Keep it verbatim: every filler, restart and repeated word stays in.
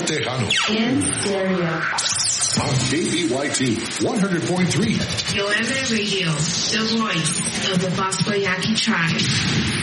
Tejano. In stereo. On K B Y T one hundred point three. Yo M A Radio, the voice of the Boscoyaki tribe.